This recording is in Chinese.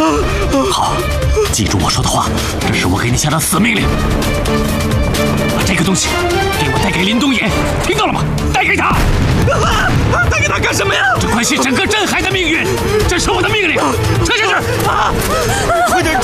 好，记住我说的话，这是我给你下的死命令。把这个东西给我带给林东野，听到了吗？带给他。 带给他干什么呀？ 这关系整个镇海的命运，这是我的命令。撤下去！ 快点